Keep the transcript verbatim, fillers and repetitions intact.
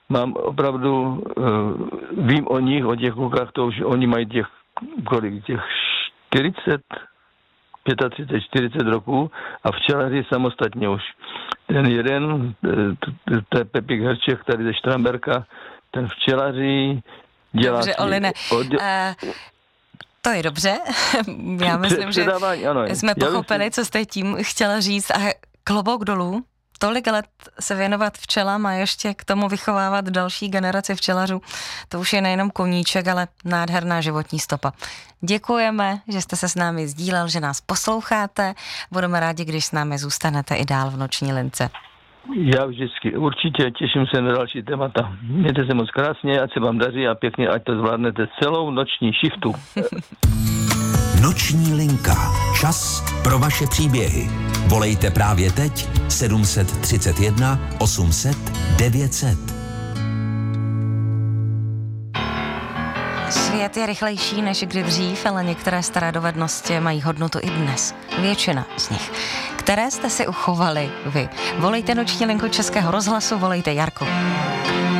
mám opravdu, vím o nich, o těch klukách, to už oni mají těch, kolik, těch čtyřicet, třicet pět, čtyřicet roků a včelaři samostatně už. Ten jeden, to je Pepík Hrček tady ze Štramberka, ten včelaří dělá... Dobře, Oline, od... uh, to je dobře. Já myslím, že ano, jsme pochopili, co jste tím chtěla říct a klobouk dolů. Tolik let se věnovat včelám a ještě k tomu vychovávat další generaci včelařů, to už je nejenom koníček, ale nádherná životní stopa. Děkujeme, že jste se s námi sdílel, že nás posloucháte. Budeme rádi, když s námi zůstanete i dál v Noční lince. Já vždycky určitě těším se na další témata. Mějte se moc krásně, ať se vám daří a pěkně, ať to zvládnete celou noční shiftu. Noční linka. Čas pro vaše příběhy. Volejte právě teď sedm set třicet jedna osm set devět set. Svět je rychlejší než kdy dřív, ale některé staré dovednosti mají hodnotu i dnes. Většina z nich. Které jste si uchovali vy? Volejte Noční linku Českého rozhlasu, volejte Jarku.